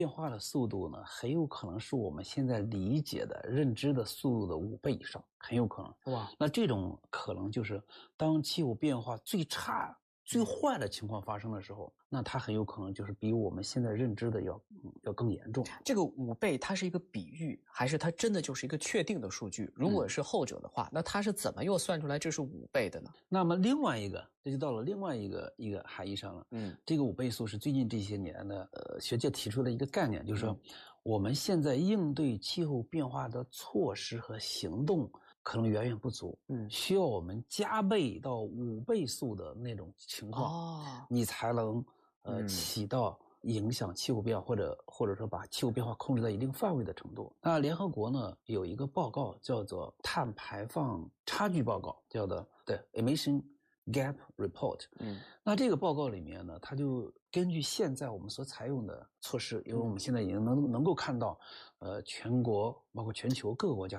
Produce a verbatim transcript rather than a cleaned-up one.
变化的速度呢，很有可能是我们现在理解的、认知的速度的五倍以上，很有可能。 哇， 那这种可能就是当气候变化最差、最坏的情况发生的时候，那它很有可能就是比我们现在认知的要要更严重。 这个五倍它是一个比喻，还是它真的就是一个确定的数据？如果是后者的话，嗯、那它是怎么又算出来这是五倍的呢？ 那么另外一个，这就到了另外一个一个含义上了。 嗯， 这个五倍速是最近这些年呢，呃，学界提出的一个概念，就是说、嗯、我们现在应对气候变化的措施和行动可能远远不足，嗯，需要我们加倍到五倍速的那种情况，哦，你才能呃、嗯、起到影响气候变化或者或者说把气候变化控制在一定范围的程度。那联合国呢有一个报告叫做碳排放差距报告，叫做对 Emission Gap Report。嗯，那这个报告里面呢，它就根据现在我们所采用的措施，因为我们现在已经能能够看到，呃，全国包括全球各个国家